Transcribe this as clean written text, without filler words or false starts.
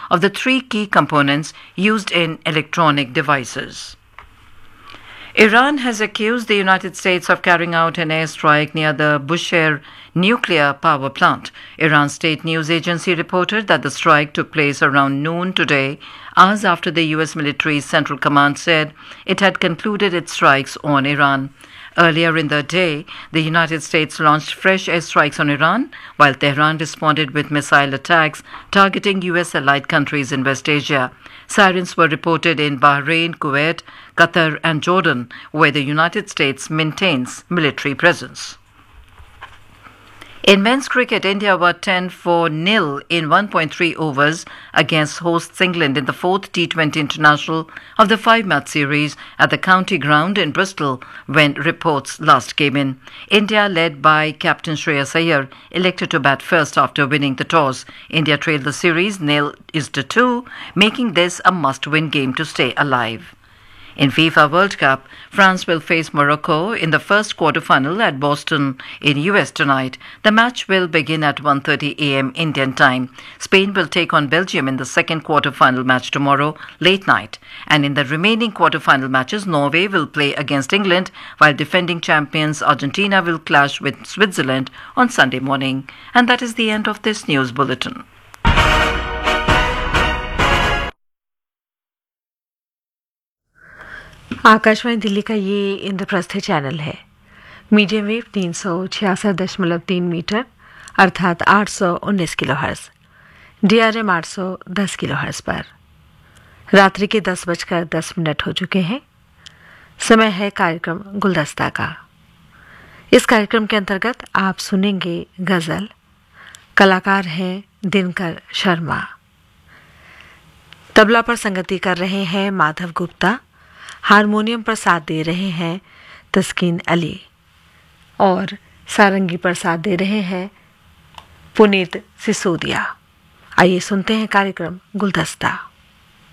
of the three key components used in electronic devices. Iran has accused the United States of carrying out an airstrike near the Bushehr nuclear power plant. Iran's state news agency reported that the strike took place around noon today, hours after the U.S. military's Central Command said it had concluded its strikes on Iran. Earlier in the day, the United States launched fresh airstrikes on Iran, while Tehran responded with missile attacks targeting U.S. allied countries in West Asia. Sirens were reported in Bahrain, Kuwait, Qatar, and Jordan, where the United States maintains military presence. In men's cricket, India were 10-4-0 in 1.3 overs against hosts England in the fourth T20 International of the five-match series at the County Ground in Bristol when reports last came in. India, led by captain Shreyas Iyer, elected to bat first after winning the toss. India trailed the series 0-2, making this a must-win game to stay alive. In FIFA World Cup, France will face Morocco in the first quarter-final at Boston in US tonight. The match will begin at 1:30 a.m. Indian time. Spain will take on Belgium in the second quarter-final match tomorrow, late night. And in the remaining quarter-final matches, Norway will play against England, while defending champions Argentina will clash with Switzerland on Sunday morning. And that is the end of this news bulletin. Akashvani Delhi का ये Indraprastha channel है। Medium wave 366.3 metre अर्थात 819 kilohertz, DRM 810 kilohertz पर। रात्रि के 10:10 हो चुके हैं। समय है कार्यक्रम गुलदस्ता का। इस कार्यक्रम के अंतर्गत आप सुनेंगे गज़ल। कलाकार हैं दिनकर शर्मा। तबला पर संगति कर रहे हैं माधव गुप्ता। हारमोनियम पर साथ दे रहे हैं तस्कीन अली और सारंगी पर साथ दे रहे हैं पुनीत सिसोदिया। आइए सुनते हैं कार्यक्रम गुलदस्ता।